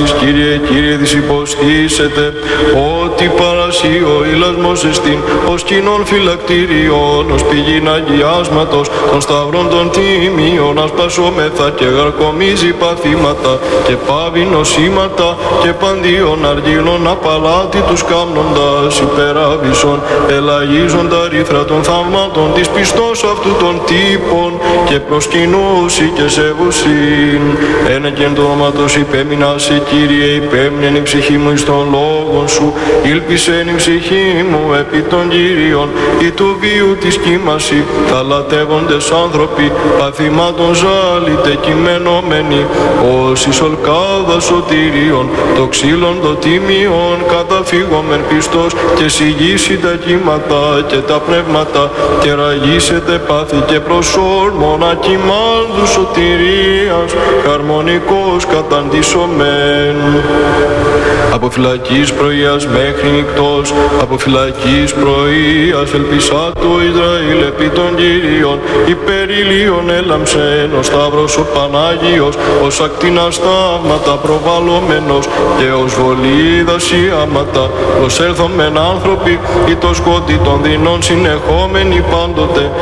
εσείς Κύριε, Κύριε της υποστήσετε, ότι παρασύ ο ηλασμός εστίν, ως κοινών φυλακτηριών, ως πηγήν αγιάσματος, των σταυρών των τιμίων, ασπασόμεθα και γαρκομίζει παθήματα, και πάβει νοσήματα, και παντίον αργύρων απαλάτι τους κάμνοντας, υπεράβησον, ελαγίζοντα ρήθρα των θαυμάτων της πιστός αυτού των τύπων, και προσκυνούσι και σεβουσίν. Ένα και εν το όνοματος υπέμεινασι, Κύριε, υπέμεινεν η ψυχή μου εις των λόγων σου, ήλπισεν η ψυχή μου επί των Κύριων, ή του βίου της κύμαση, τα λατεύοντες άνθρωποι, παθημάτων ζάλιτε κειμενόμενοι, ως εις ολκάδα σωτηρίων, το ξύλον το τίμιον, καταφύγομεν πιστός, και σιγήσει τα κύματα και τα πνεύματα, και ραγίσετε πάθη και προσόρμων ακυμάντου σωτηρίας, χαρμονικός καταντήσομεν. Από φυλακής πρωίας μέχρι νυκτός, από φυλακής πρωίας ελπισά το Ισραήλ επί των Κύριων, υπερηλίων έλαμψεν ο Σταύρος ο Πανάγιος, ως ακτίνα στάγματα προβαλλόμενος, και ως βολίδα σιάματα, ως έλθομεν άνθρωποι, ή το σκότι των δεινών συνεχόμενοι πάντοτε,